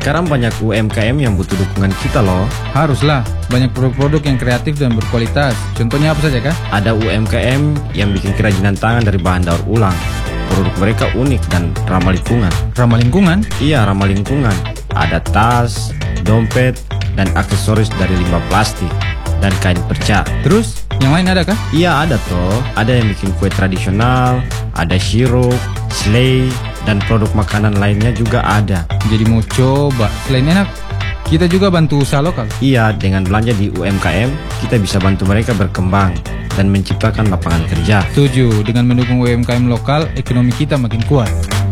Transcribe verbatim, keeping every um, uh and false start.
Sekarang banyak U M K M yang butuh dukungan kita loh. Haruslah, banyak produk-produk yang kreatif dan berkualitas. Contohnya apa saja kah? Ada U M K M yang bikin kerajinan tangan dari bahan daur ulang. Produk mereka unik dan ramah lingkungan. Ramah lingkungan? Iya, ramah lingkungan. Ada tas, dompet, dan aksesoris dari limbah plastik dan kain perca. Terus, yang lain ada kah? Iya, ada toh. Ada yang bikin kue tradisional, ada sirup, selai, dan produk makanan lainnya juga ada. Jadi mau coba. Selain enak, kita juga bantu usaha lokal. Iya, dengan belanja di U M K M, kita bisa bantu mereka berkembang dan menciptakan lapangan kerja. Setuju, dengan mendukung U M K M lokal, ekonomi kita makin kuat.